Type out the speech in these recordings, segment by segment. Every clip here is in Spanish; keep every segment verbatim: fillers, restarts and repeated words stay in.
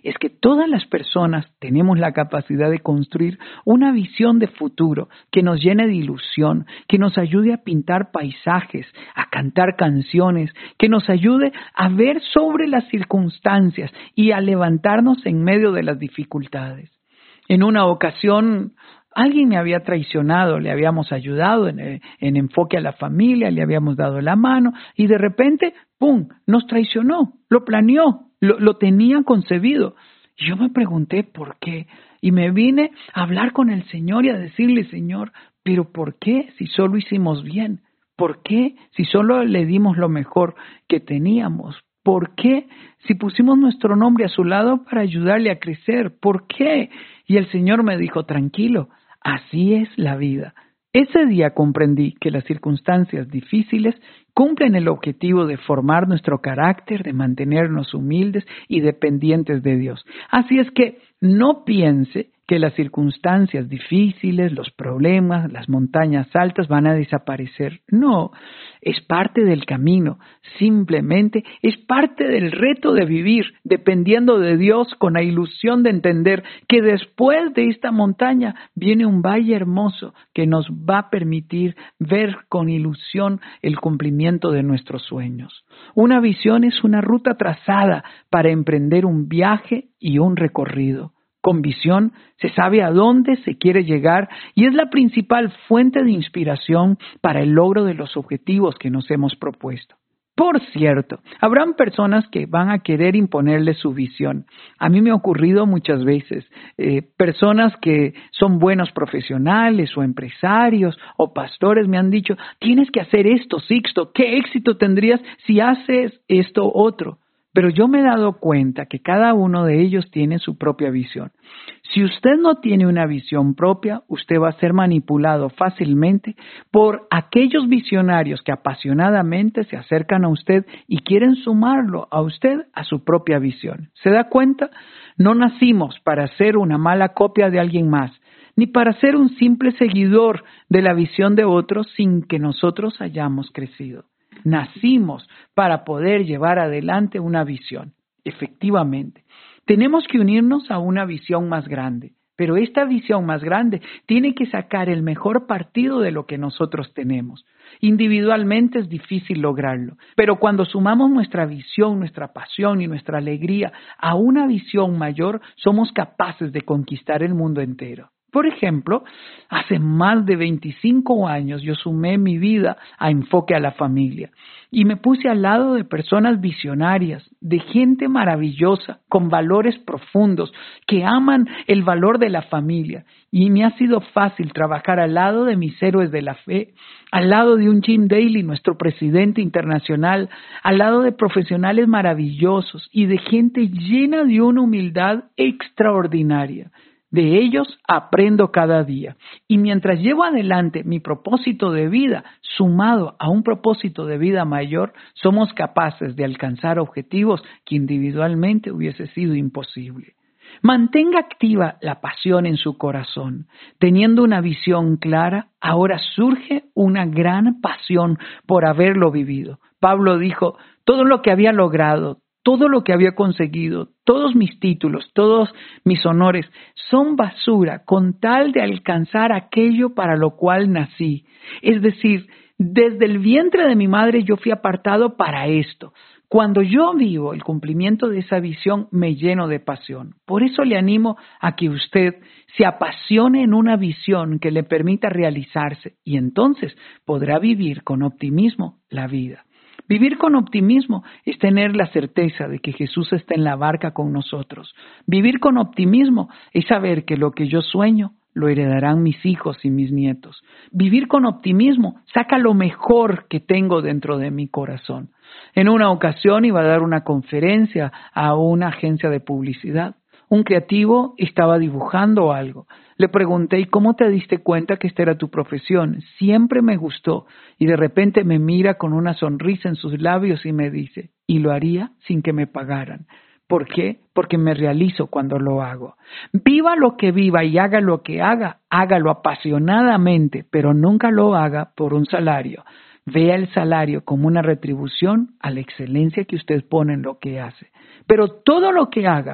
es que todas las personas tenemos la capacidad de construir una visión de futuro que nos llene de ilusión, que nos ayude a pintar paisajes, a cantar canciones, que nos ayude a ver sobre las circunstancias y a levantarnos en medio de las dificultades. En una ocasión, alguien me había traicionado, le habíamos ayudado en, en enfoque a la familia, le habíamos dado la mano y de repente, ¡pum!, nos traicionó, lo planeó, lo, lo tenía concebido. Y yo me pregunté por qué y me vine a hablar con el Señor y a decirle, Señor, ¿pero por qué si solo hicimos bien? ¿Por qué si solo le dimos lo mejor que teníamos? ¿Por qué si pusimos nuestro nombre a su lado para ayudarle a crecer? ¿Por qué? Y el Señor me dijo, tranquilo, así es la vida. Ese día comprendí que las circunstancias difíciles cumplen el objetivo de formar nuestro carácter, de mantenernos humildes y dependientes de Dios. Así es que no piense que las circunstancias difíciles, los problemas, las montañas altas van a desaparecer. No, es parte del camino. Simplemente es parte del reto de vivir dependiendo de Dios con la ilusión de entender que después de esta montaña viene un valle hermoso que nos va a permitir ver con ilusión el cumplimiento de nuestros sueños. Una visión es una ruta trazada para emprender un viaje y un recorrido. Con visión se sabe a dónde se quiere llegar y es la principal fuente de inspiración para el logro de los objetivos que nos hemos propuesto. Por cierto, habrán personas que van a querer imponerle su visión. A mí me ha ocurrido muchas veces, eh, personas que son buenos profesionales o empresarios o pastores me han dicho, tienes que hacer esto, Sixto, ¿qué éxito tendrías si haces esto otro? Pero yo me he dado cuenta que cada uno de ellos tiene su propia visión. Si usted no tiene una visión propia, usted va a ser manipulado fácilmente por aquellos visionarios que apasionadamente se acercan a usted y quieren sumarlo a usted a su propia visión. ¿Se da cuenta? No nacimos para ser una mala copia de alguien más, ni para ser un simple seguidor de la visión de otros sin que nosotros hayamos crecido. Nacimos para poder llevar adelante una visión. Efectivamente, tenemos que unirnos a una visión más grande, pero esta visión más grande tiene que sacar el mejor partido de lo que nosotros tenemos. Individualmente es difícil lograrlo, pero cuando sumamos nuestra visión, nuestra pasión y nuestra alegría a una visión mayor, somos capaces de conquistar el mundo entero. Por ejemplo, hace más de veinticinco años yo sumé mi vida a Enfoque a la Familia y me puse al lado de personas visionarias, de gente maravillosa, con valores profundos, que aman el valor de la familia. Y me ha sido fácil trabajar al lado de mis héroes de la fe, al lado de un Jim Daly, nuestro presidente internacional, al lado de profesionales maravillosos y de gente llena de una humildad extraordinaria. De ellos aprendo cada día y mientras llevo adelante mi propósito de vida, sumado a un propósito de vida mayor, somos capaces de alcanzar objetivos que individualmente hubiese sido imposible. Mantenga activa la pasión en su corazón. Teniendo una visión clara, ahora surge una gran pasión por haberlo vivido. Pablo dijo, todo lo que había logrado, todo lo que había conseguido, todos mis títulos, todos mis honores, son basura con tal de alcanzar aquello para lo cual nací. Es decir, desde el vientre de mi madre yo fui apartado para esto. Cuando yo vivo el cumplimiento de esa visión, me lleno de pasión. Por eso le animo a que usted se apasione en una visión que le permita realizarse y entonces podrá vivir con optimismo la vida. Vivir con optimismo es tener la certeza de que Jesús está en la barca con nosotros. Vivir con optimismo es saber que lo que yo sueño lo heredarán mis hijos y mis nietos. Vivir con optimismo saca lo mejor que tengo dentro de mi corazón. En una ocasión iba a dar una conferencia a una agencia de publicidad. Un creativo estaba dibujando algo. Le pregunté, ¿y cómo te diste cuenta que esta era tu profesión? Siempre me gustó. Y de repente me mira con una sonrisa en sus labios y me dice, y lo haría sin que me pagaran. ¿Por qué? Porque me realizo cuando lo hago. Viva lo que viva y haga lo que haga, hágalo apasionadamente, pero nunca lo haga por un salario. Vea el salario como una retribución a la excelencia que usted pone en lo que hace. Pero todo lo que haga,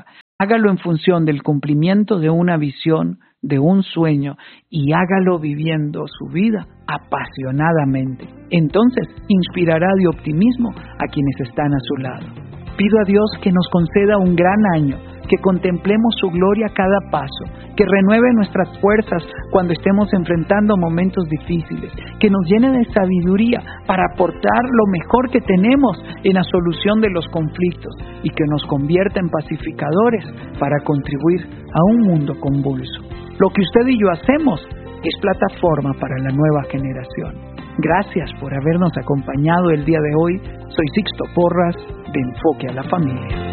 Hágalo en función del cumplimiento de una visión, de un sueño, y hágalo viviendo su vida apasionadamente. Entonces inspirará de optimismo a quienes están a su lado. Pido a Dios que nos conceda un gran año, que contemplemos su gloria a cada paso, que renueve nuestras fuerzas cuando estemos enfrentando momentos difíciles, que nos llene de sabiduría para aportar lo mejor que tenemos en la solución de los conflictos y que nos convierta en pacificadores para contribuir a un mundo convulso. Lo que usted y yo hacemos es plataforma para la nueva generación. Gracias por habernos acompañado el día de hoy. Soy Sixto Porras, de Enfoque a la Familia.